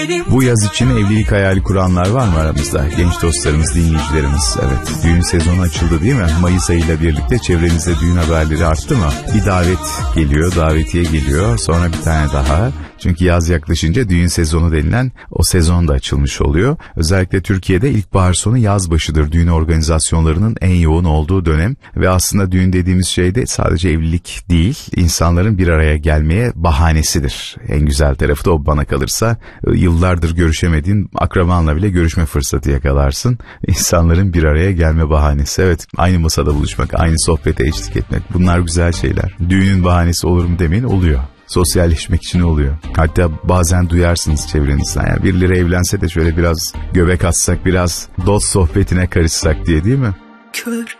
Bu yaz için evlilik hayali kuranlar var mı aramızda? Genç dostlarımız, dinleyicilerimiz. Evet, düğün sezonu açıldı değil mi? Mayıs ayıyla birlikte çevrenizde düğün haberleri arttı mı? Bir davet geliyor, davetiye geliyor. Sonra bir tane daha. Çünkü yaz yaklaşınca düğün sezonu denilen o sezon da açılmış oluyor. Özellikle Türkiye'de ilkbahar sonu yaz başıdır. Düğün organizasyonlarının en yoğun olduğu dönem. Ve aslında düğün dediğimiz şey de sadece evlilik değil, insanların bir araya gelmeye bahanesidir. En güzel tarafı da o bana kalırsa. Yıllardır görüşemediğin akrabanla bile görüşme fırsatı yakalarsın. İnsanların bir araya gelme bahanesi. Evet, aynı masada buluşmak, aynı sohbete eşlik etmek. Bunlar güzel şeyler. Düğünün bahanesi olur mu demeyin, oluyor. Sosyalleşmek için oluyor. Hatta bazen duyarsınız çevrenizden. Yani birileri evlense de şöyle biraz göbek atsak, biraz dost sohbetine karışsak diye, değil mi? Kör